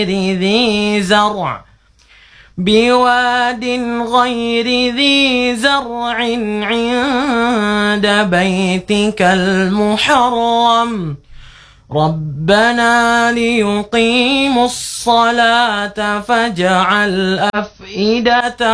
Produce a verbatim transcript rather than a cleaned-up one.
ذي زرع بواد غير ذي زرع عند بيتك المحرم ربنا ليقيموا الصلاة فاجعل أفئدة